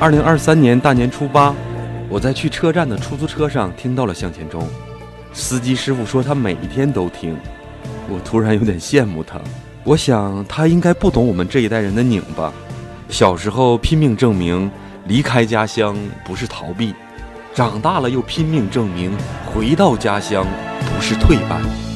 2023年大年初8，我在去车站的出租车上听到了向前冲，司机师傅说他每天都听，我突然有点羡慕他。我想他应该不懂我们这一代人的拧巴，小时候拼命证明离开家乡不是逃避，长大了又拼命证明回到家乡不是退班。